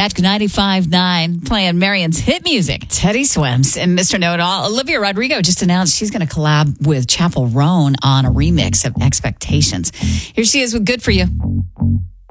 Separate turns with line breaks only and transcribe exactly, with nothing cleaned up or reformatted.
at ninety-five point nine, playing Marion's hit music, Teddy Swims, and Mister Know-It-All. Olivia Rodrigo just announced she's going to collab with Chappell Roan on a remix of Expectations. Here she is with Good For You.